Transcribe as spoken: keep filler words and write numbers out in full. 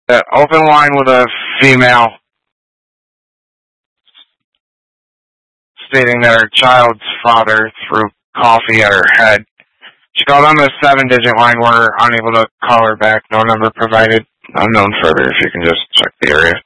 Uh, open line with a female stating that her child's father threw coffee at her head. She called on the seven-digit line. We're unable to call her back. No number provided. Unknown further. If you can just check the area.